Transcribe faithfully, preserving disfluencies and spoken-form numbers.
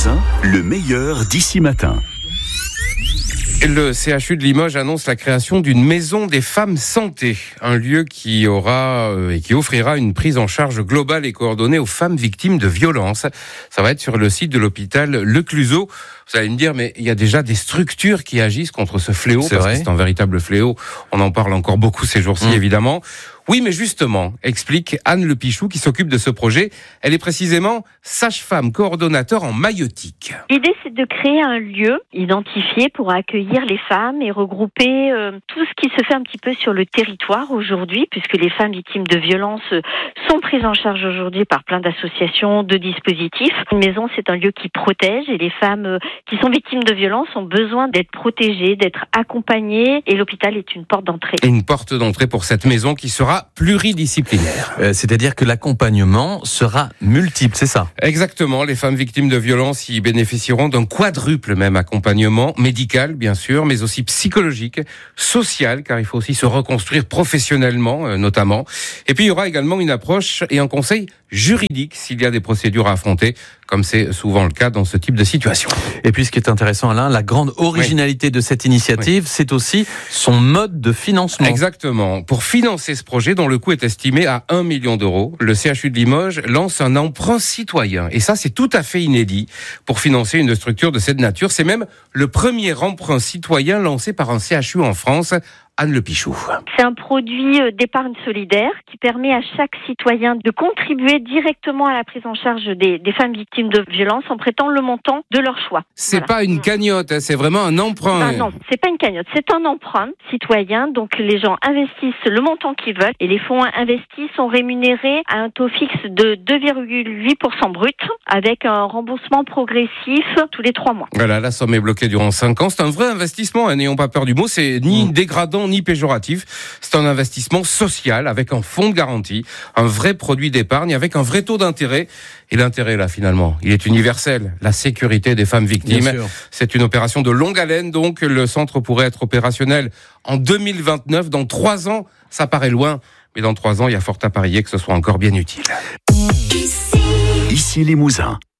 Limousin, le meilleur d'ici matin. Le C H U de Limoges annonce la création d'une maison des femmes santé, un lieu qui aura euh, et qui offrira une prise en charge globale et coordonnée aux femmes victimes de violences. Ça va être sur le site de l'hôpital Le Cluseau. Vous allez me dire, mais il y a déjà des structures qui agissent contre ce fléau, c'est parce vrai. que c'est un véritable fléau. On en parle encore beaucoup ces jours-ci, mmh. évidemment. Oui, mais justement, explique Anne Le Pichou qui s'occupe de ce projet. Elle est précisément sage-femme coordonnateur en maïeutique. L'idée, c'est de créer un lieu identifié pour accueillir les femmes et regrouper euh, tout ce qui se fait un petit peu sur le territoire aujourd'hui, puisque les femmes victimes de violences sont prises en charge aujourd'hui par plein d'associations, de dispositifs. Une maison, c'est un lieu qui protège et les femmes euh, qui sont victimes de violences ont besoin d'être protégées, d'être accompagnées, et l'hôpital est une porte d'entrée. Une porte d'entrée pour cette maison qui sera pluridisciplinaire. Euh, c'est-à-dire que l'accompagnement sera multiple, c'est ça ? Exactement. Les femmes victimes de violences y bénéficieront d'un quadruple même accompagnement, médical bien sûr, mais aussi psychologique, social, car il faut aussi se reconstruire professionnellement euh, notamment. Et puis il y aura également une approche et un conseil juridique s'il y a des procédures à affronter, comme c'est souvent le cas dans ce type de situation. Et puis ce qui est intéressant, Alain, la grande originalité oui. de cette initiative, oui. c'est aussi son mode de financement. Exactement. Pour financer ce projet, dont le coût est estimé à un million d'euros, le C H U de Limoges lance un emprunt citoyen. Et ça, c'est tout à fait inédit pour financer une structure de cette nature. C'est même le premier emprunt citoyen lancé par un C H U en France. Anne Le Pichou. C'est un produit d'épargne solidaire qui permet à chaque citoyen de contribuer directement à la prise en charge des, des femmes victimes de violences en prêtant le montant de leur choix. C'est voilà. pas une mmh. cagnotte, hein, c'est vraiment un emprunt. Ben non, c'est pas une cagnotte, c'est un emprunt citoyen. Donc les gens investissent le montant qu'ils veulent et les fonds investis sont rémunérés à un taux fixe de deux virgule huit pour cent brut avec un remboursement progressif tous les trois mois. Voilà, la somme est bloquée durant cinq ans. C'est un vrai investissement, hein, n'ayons pas peur du mot. C'est ni mmh. dégradant ni péjoratif. C'est un investissement social avec un fonds de garantie, un vrai produit d'épargne avec un vrai taux d'intérêt. Et l'intérêt, là, finalement, il est universel. La sécurité des femmes victimes. C'est une opération de longue haleine, donc le centre pourrait être opérationnel en deux mille vingt-neuf. Dans trois ans, ça paraît loin, mais dans trois ans, il y a fort à parier que ce soit encore bien utile. Ici Limousin.